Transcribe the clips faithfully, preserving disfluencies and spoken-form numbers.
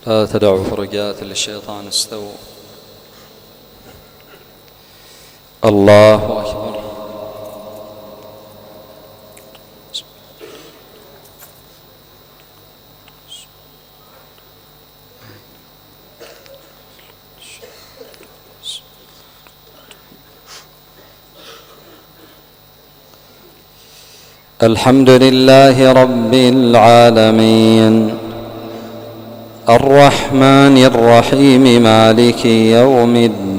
لا تدعوا فرجات للشيطان استووا. الله أكبر. الحمد لله رب العالمين الرحمن الرحيم مالك يوم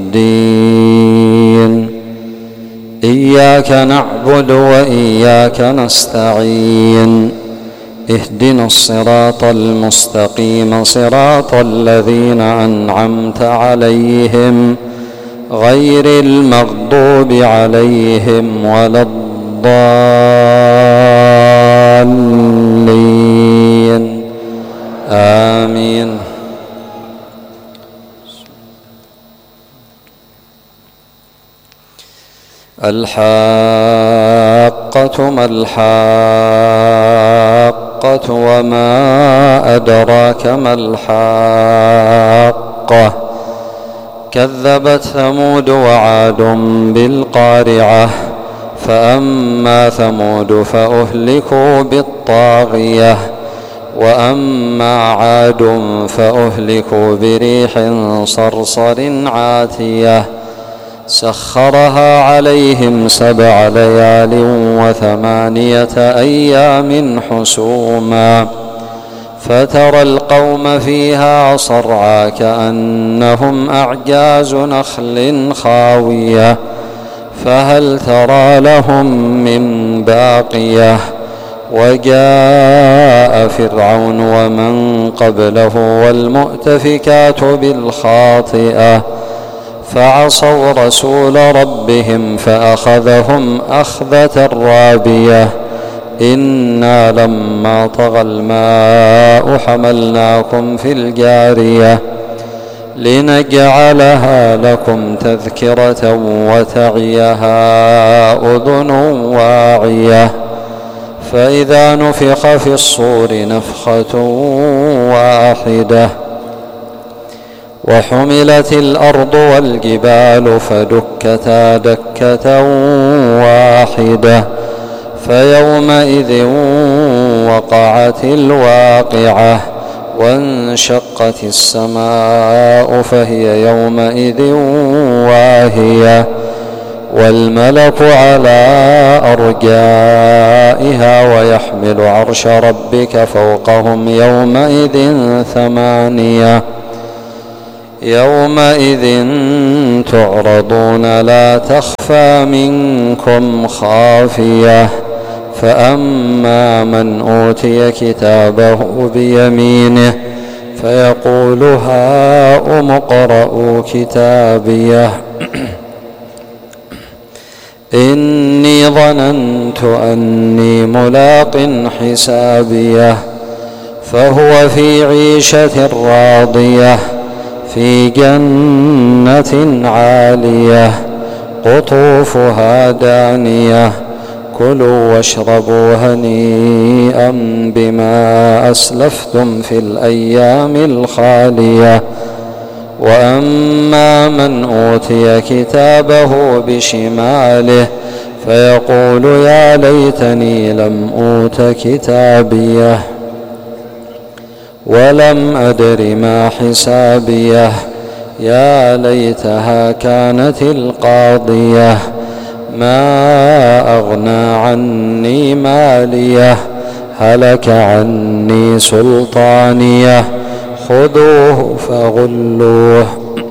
الدين. إياك نعبد وإياك نستعين. اهدنا الصراط المستقيم صراط الذين أنعمت عليهم غير المغضوب عليهم ولا الضالين. آمين. الحاقة ما الحاقة وما أدراك ما الحاقة. كذبت ثمود وعاد بالقارعة. فأما ثمود فأهلكوا بالطاغية وأما عاد فأهلكوا بريح صرصر عاتية سخرها عليهم سبع ليال وثمانية أيام حسوما فترى القوم فيها صرعى كأنهم أعجاز نخل خاوية فهل ترى لهم من باقية. وجاء فرعون ومن قبله والمؤتفكات بالخاطئة فعصوا رسول ربهم فأخذهم أخذة رابية. إنا لما طغى الماء حملناكم في الجارية لنجعلها لكم تذكرة وتعيها أذن واعية. فإذا نفخ في الصور نفخة واحدة وحملت الأرض والجبال فدكتا دكة واحدة فيومئذ وقعت الواقعة وانشقت السماء فهي يومئذ واهية والملك على أرجائها ويحمل عرش ربك فوقهم يومئذ ثمانية. يومئذ تعرضون لا تخفى منكم خافية. فأما من أوتي كتابه بيمينه فيقول هاؤم اقرءوا كتابيه إني ظننت أني ملاق حسابيه. فهو في عيشة راضية في جنة عالية قطوفها دانية كلوا واشربوا هنيئا بما أسلفتم في الأيام الخالية. وأما من أوتي كتابه بشماله فيقول يا ليتني لم أوت كتابيه ولم أدر ما حسابيه. يا ليتها كانت القاضية ما أغنى عني ماليه هلك عني سلطانيه خذوه فغلوه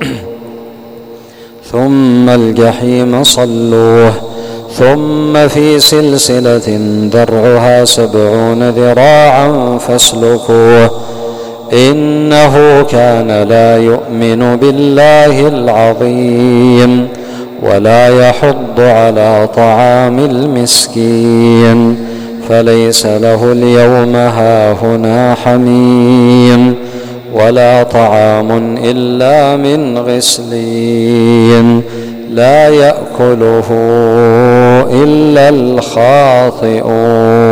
ثم الجحيم صلوه ثم في سلسلة ذرعها سبعون ذراعا فاسلكوه إنه كان لا يؤمن بالله العظيم ولا يحض على طعام المسكين فليس له اليوم هاهنا حميم ولا طعام إلا من غسلين لا يأكله إلا الخاطئون.